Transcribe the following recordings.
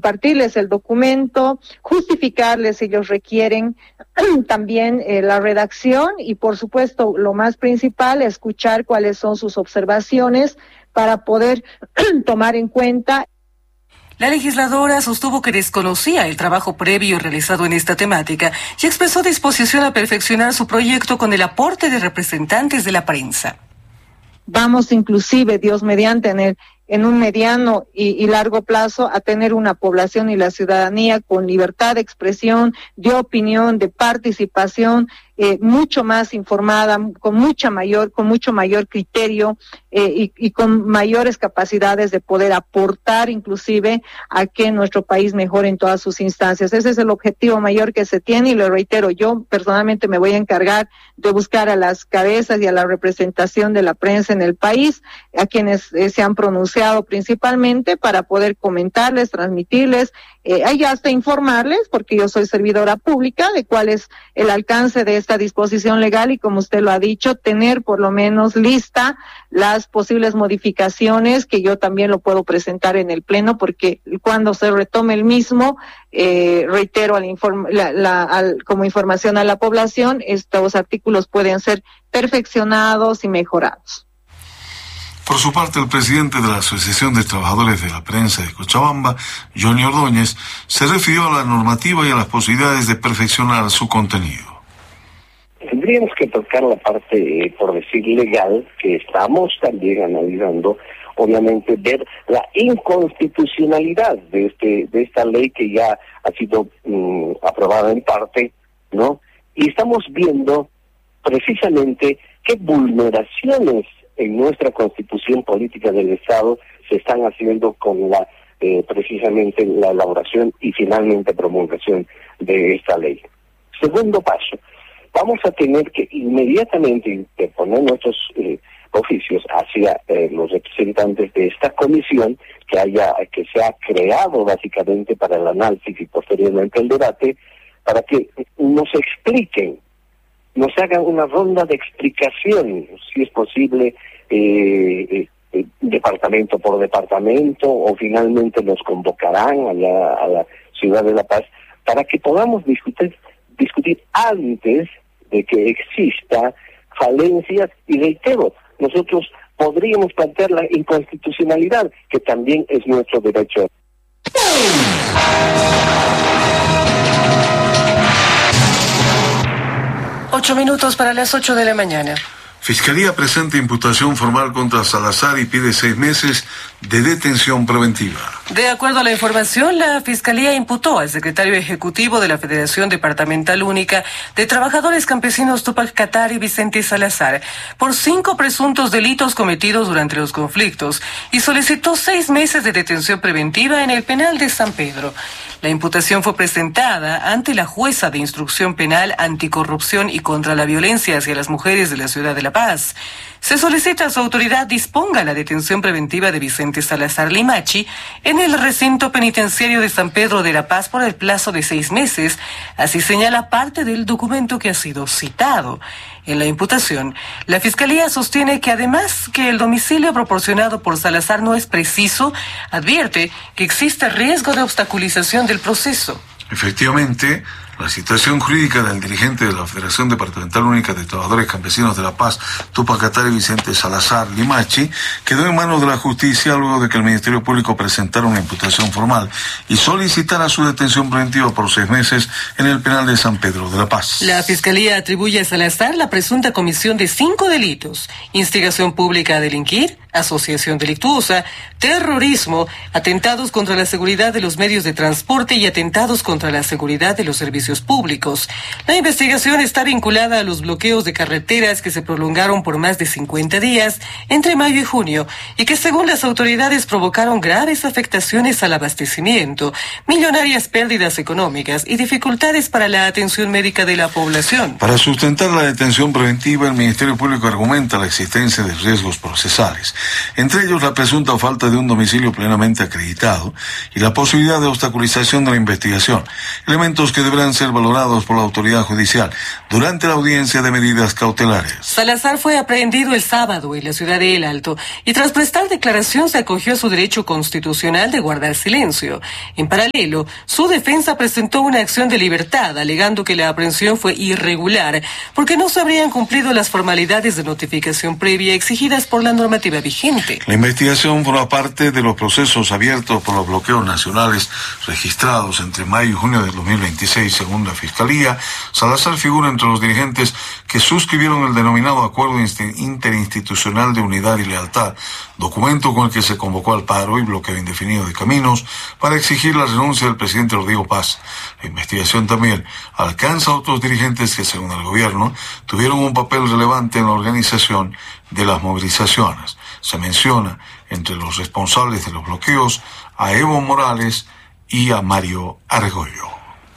compartirles el documento, justificarles si ellos requieren también la redacción y, por supuesto, lo más principal, escuchar cuáles son sus observaciones para poder tomar en cuenta. La legisladora sostuvo que desconocía el trabajo previo realizado en esta temática y expresó disposición a perfeccionar su proyecto con el aporte de representantes de la prensa. Vamos inclusive, Dios mediante, en un mediano y largo plazo a tener una población y la ciudadanía con libertad de expresión, de opinión, de participación, mucho más informada, con mucho mayor criterio y con mayores capacidades de poder aportar inclusive a que nuestro país mejore en todas sus instancias. Ese es el objetivo mayor que se tiene y lo reitero, yo personalmente me voy a encargar de buscar a las cabezas y a la representación de la prensa en el país, a quienes se han pronunciado principalmente para poder comentarles, transmitirles, y hasta informarles, porque yo soy servidora pública, de cuál es el alcance de esta disposición legal y, como usted lo ha dicho, tener por lo menos lista las posibles modificaciones, que yo también lo puedo presentar en el Pleno, porque cuando se retome el mismo, reitero, como información a la población, estos artículos pueden ser perfeccionados y mejorados. Por su parte, el presidente de la Asociación de Trabajadores de la Prensa de Cochabamba, Johnny Ordóñez, se refirió a la normativa y a las posibilidades de perfeccionar su contenido. Tendríamos que tocar la parte, por decir, legal, que estamos también analizando, obviamente, ver la inconstitucionalidad de esta ley que ya ha sido aprobada en parte, ¿no? Y estamos viendo precisamente qué vulneraciones en nuestra Constitución Política del Estado se están haciendo con precisamente la elaboración y finalmente promulgación de esta ley. Segundo paso, vamos a tener que inmediatamente interponer nuestros oficios hacia los representantes de esta comisión que se ha creado básicamente para el análisis y posteriormente el debate, para que nos expliquen, nos hagan una ronda de explicación, si es posible, departamento por departamento, o finalmente nos convocarán a la ciudad de La Paz para que podamos discutir antes de que exista falencias. Y reitero, nosotros podríamos plantear la inconstitucionalidad, que también es nuestro derecho. 8 para las 8 de la mañana. Fiscalía presenta imputación formal contra Salazar y pide 6 meses de detención preventiva. De acuerdo a la información, la Fiscalía imputó al secretario ejecutivo de la Federación Departamental Única de Trabajadores Campesinos Túpac Katari, Vicente Salazar, por 5 presuntos delitos cometidos durante los conflictos y solicitó 6 meses de detención preventiva en el penal de San Pedro. La imputación fue presentada ante la jueza de instrucción penal anticorrupción y contra la violencia hacia las mujeres de la ciudad de La Paz. Se solicita a su autoridad disponga la detención preventiva de Vicente Salazar Limachi en el recinto penitenciario de San Pedro de La Paz por el plazo de 6 meses, así señala parte del documento que ha sido citado. En la imputación, la Fiscalía sostiene que además que el domicilio proporcionado por Salazar no es preciso, advierte que existe riesgo de obstaculización del proceso. Efectivamente, la situación jurídica del dirigente de la Federación Departamental Única de Trabajadores Campesinos de La Paz, Túpac Katari Vicente Salazar Limachi, quedó en manos de la justicia luego de que el Ministerio Público presentara una imputación formal y solicitara su detención preventiva por 6 meses en el penal de San Pedro de La Paz. La Fiscalía atribuye a Salazar la presunta comisión de 5 delitos: instigación pública a delinquir, asociación delictuosa, terrorismo, atentados contra la seguridad de los medios de transporte y atentados contra la seguridad de los servicios públicos. La investigación está vinculada a los bloqueos de carreteras que se prolongaron por más de 50 días entre mayo y junio y que, según las autoridades, provocaron graves afectaciones al abastecimiento, millonarias pérdidas económicas y dificultades para la atención médica de la población. Para sustentar la detención preventiva, el Ministerio Público argumenta la existencia de riesgos procesales, entre ellos la presunta falta de un domicilio plenamente acreditado y la posibilidad de obstaculización de la investigación, elementos que deberán ser valorados por la autoridad judicial durante la audiencia de medidas cautelares. Salazar fue aprehendido el sábado en la ciudad de El Alto y tras prestar declaración se acogió a su derecho constitucional de guardar silencio. En paralelo, su defensa presentó una acción de libertad alegando que la aprehensión fue irregular porque no se habrían cumplido las formalidades de notificación previa exigidas por la normativa vigente. La investigación forma parte de los procesos abiertos por los bloqueos nacionales registrados entre mayo y junio del 2026, según la Fiscalía. Salazar figura entre los dirigentes que suscribieron el denominado Acuerdo Interinstitucional de Unidad y Lealtad, documento con el que se convocó al paro y bloqueo indefinido de caminos para exigir la renuncia del presidente Rodrigo Paz. La investigación también alcanza a otros dirigentes que, según el gobierno, tuvieron un papel relevante en la organización de las movilizaciones. Se menciona entre los responsables de los bloqueos a Evo Morales y a Mario Argollo.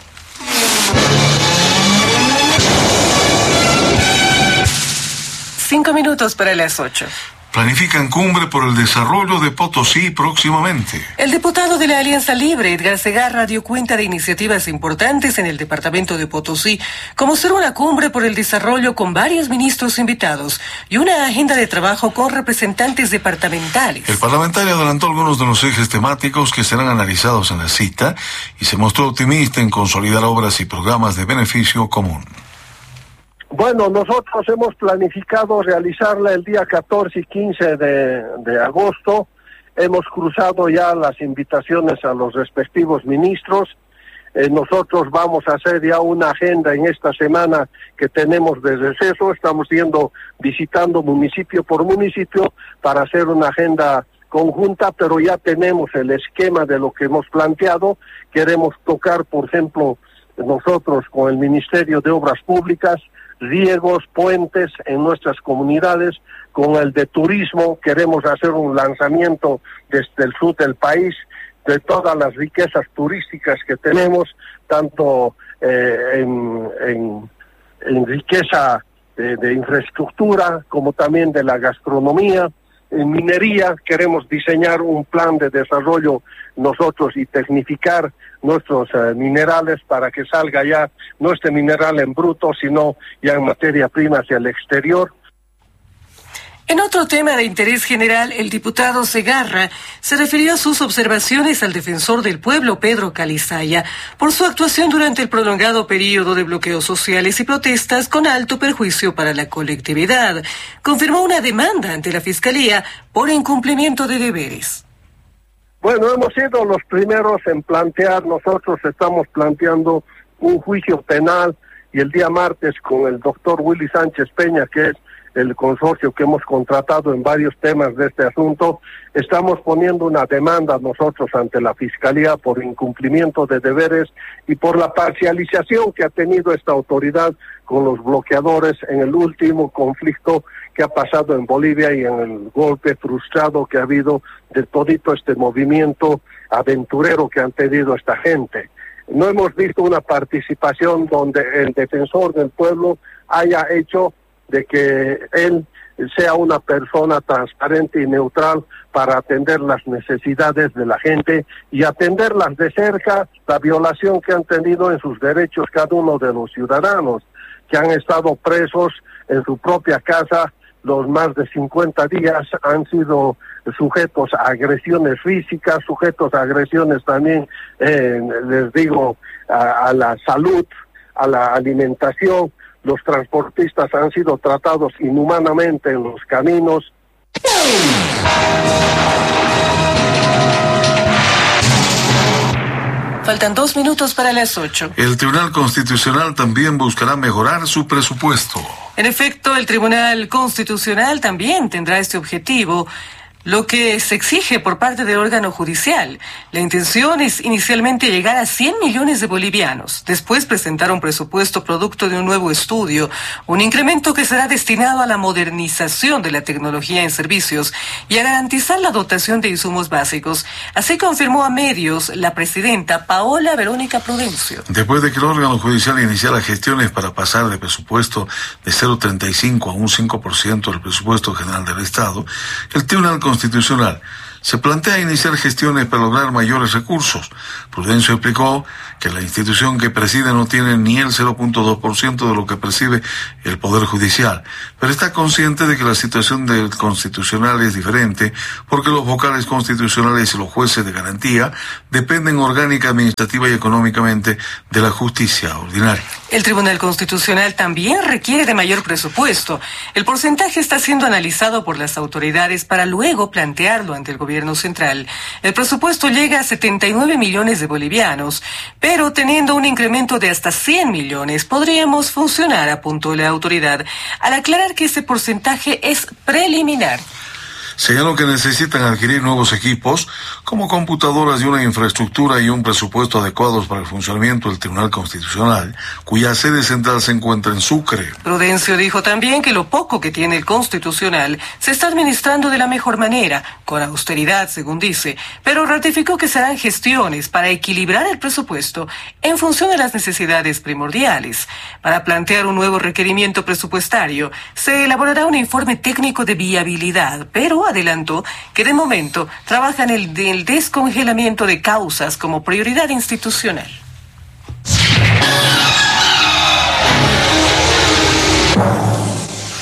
Cinco minutos para las 8. Planifican cumbre por el desarrollo de Potosí próximamente. El diputado de la Alianza Libre, Edgar Segarra, dio cuenta de iniciativas importantes en el departamento de Potosí, como ser una cumbre por el desarrollo con varios ministros invitados y una agenda de trabajo con representantes departamentales. El parlamentario adelantó algunos de los ejes temáticos que serán analizados en la cita y se mostró optimista en consolidar obras y programas de beneficio común. Bueno, nosotros hemos planificado realizarla el día 14 y 15 de agosto. Hemos cruzado ya las invitaciones a los respectivos ministros. Nosotros vamos a hacer ya una agenda en esta semana que tenemos de receso. Estamos visitando municipio por municipio para hacer una agenda conjunta, pero ya tenemos el esquema de lo que hemos planteado. Queremos tocar, por ejemplo, nosotros con el Ministerio de Obras Públicas, riegos, puentes en nuestras comunidades. Con el de turismo queremos hacer un lanzamiento desde el sur del país de todas las riquezas turísticas que tenemos, tanto en riqueza de infraestructura como también de la gastronomía. En minería queremos diseñar un plan de desarrollo nosotros y tecnificar nuestros minerales para que salga ya no este mineral en bruto, sino ya en materia prima hacia el exterior. En otro tema de interés general, el diputado Segarra se refirió a sus observaciones al defensor del pueblo, Pedro Calizaya, por su actuación durante el prolongado periodo de bloqueos sociales y protestas con alto perjuicio para la colectividad. Confirmó una demanda ante la Fiscalía por incumplimiento de deberes. Bueno, hemos sido los primeros en plantear, nosotros estamos planteando un juicio penal y el día martes con el doctor Willy Sánchez Peña, que es el consorcio que hemos contratado en varios temas de este asunto, estamos poniendo una demanda nosotros ante la Fiscalía por incumplimiento de deberes y por la parcialización que ha tenido esta autoridad con los bloqueadores en el último conflicto que ha pasado en Bolivia y en el golpe frustrado que ha habido de todito este movimiento aventurero que han tenido esta gente. No hemos visto una participación donde el defensor del pueblo haya hecho de que él sea una persona transparente y neutral para atender las necesidades de la gente y atenderlas de cerca, la violación que han tenido en sus derechos cada uno de los ciudadanos, que han estado presos en su propia casa los más de 50 días, han sido sujetos a agresiones físicas, sujetos a agresiones también, les digo, a la salud, a la alimentación. Los transportistas han sido tratados inhumanamente en los caminos. Faltan 2 minutos para las 8. El Tribunal Constitucional también buscará mejorar su presupuesto. En efecto, el Tribunal Constitucional también tendrá este objetivo, lo que se exige por parte del órgano judicial. La intención es inicialmente llegar a 100 millones de bolivianos, después presentar un presupuesto producto de un nuevo estudio, un incremento que será destinado a la modernización de la tecnología en servicios y a garantizar la dotación de insumos básicos. Así confirmó a medios la presidenta Paola Verónica Prudencio. Después de que el órgano judicial iniciara gestiones para pasar de presupuesto de 0,35 a un 5% del presupuesto general del Estado, el Tribunal Constitucional se plantea iniciar gestiones para lograr mayores recursos. Prudencio explicó que la institución que preside no tiene ni el 0.2% de lo que percibe el Poder Judicial, pero está consciente de que la situación del Constitucional es diferente porque los vocales constitucionales y los jueces de garantía dependen orgánica, administrativa y económicamente de la justicia ordinaria. El Tribunal Constitucional también requiere de mayor presupuesto. El porcentaje está siendo analizado por las autoridades para luego plantearlo ante el gobierno central. El presupuesto llega a 79 millones de bolivianos, pero teniendo un incremento de hasta 100 millones podríamos funcionar, apuntó la autoridad, al aclarar que ese porcentaje es preliminar. Señaló que necesitan adquirir nuevos equipos, como computadoras y una infraestructura y un presupuesto adecuados para el funcionamiento del Tribunal Constitucional, cuya sede central se encuentra en Sucre. Prudencio dijo también que lo poco que tiene el Constitucional se está administrando de la mejor manera, con austeridad, según dice, pero ratificó que se harán gestiones para equilibrar el presupuesto en función de las necesidades primordiales. Para plantear un nuevo requerimiento presupuestario, se elaborará un informe técnico de viabilidad, pero adelantó que de momento trabajan el descongelamiento de causas como prioridad institucional.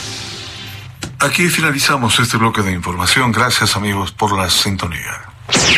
Aquí finalizamos este bloque de información. Gracias, amigos, por la sintonía.